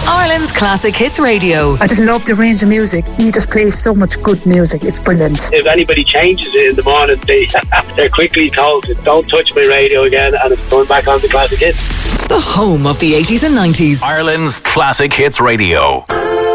Ireland's Classic Hits Radio. I just love the range of music. He just plays so much good music. It's brilliant. If anybody changes it in the morning, they're quickly told, don't touch my radio again, and it's going back on the Classic Hits. The home of the 80s and 90s. Ireland's Classic Hits Radio.